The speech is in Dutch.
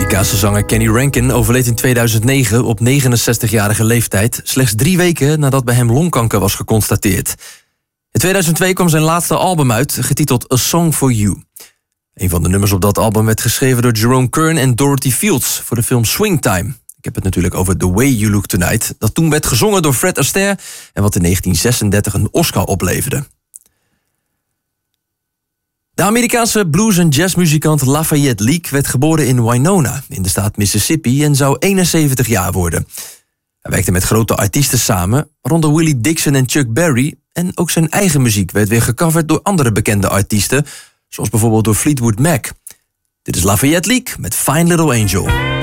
Amerikaanse zanger Kenny Rankin overleed in 2009 op 69-jarige leeftijd, slechts 3 weken nadat bij hem longkanker was geconstateerd. In 2002 kwam zijn laatste album uit, getiteld A Song for You. Een van de nummers op dat album werd geschreven door Jerome Kern en Dorothy Fields voor de film Swingtime. Ik heb het natuurlijk over The Way You Look Tonight, dat toen werd gezongen door Fred Astaire en wat in 1936 een Oscar opleverde. De Amerikaanse blues- en jazzmuzikant Lafayette Leak werd geboren in Winona, in de staat Mississippi, en zou 71 jaar worden. Hij werkte met grote artiesten samen, waaronder Willie Dixon en Chuck Berry, en ook zijn eigen muziek werd weer gecoverd door andere bekende artiesten, zoals bijvoorbeeld door Fleetwood Mac. Dit is Lafayette Leak met Fine Little Angel.